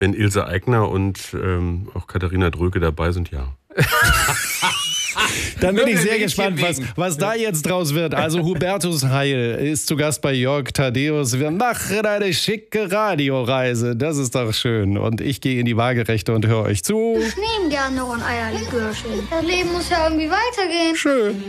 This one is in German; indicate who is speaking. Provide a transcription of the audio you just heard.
Speaker 1: Wenn Ilse Aigner und auch Katharina Dröge dabei sind, ja.
Speaker 2: Dann bin ich sehr gespannt, was da jetzt draus wird. Also Hubertus Heil ist zu Gast bei Jörg Thaddeus. Wir machen eine schicke Radioreise. Das ist doch schön. Und ich gehe in die Waagerechte und höre euch zu.
Speaker 3: Ich nehme gerne noch ein Eierlikörchen. Das Leben muss ja irgendwie weitergehen.
Speaker 2: Schön.